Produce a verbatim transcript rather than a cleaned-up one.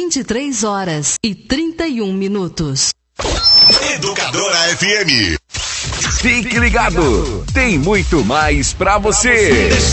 vinte e três horas e trinta e um minutos. Educadora F M. Fique ligado, tem muito mais pra você.